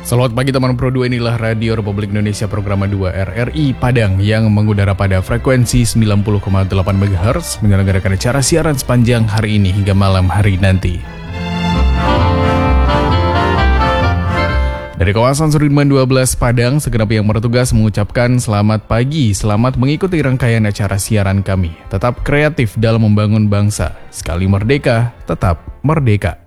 Selamat pagi teman Pro 2, inilah Radio Republik Indonesia Program 2 RRI Padang yang mengudara pada frekuensi 90,8 MHz menyelenggarakan acara siaran sepanjang hari ini hingga malam hari nanti. Dari kawasan Sudirman 12 Padang, segenap yang bertugas mengucapkan selamat pagi, selamat mengikuti rangkaian acara siaran kami. Tetap kreatif dalam membangun bangsa, sekali merdeka, tetap merdeka.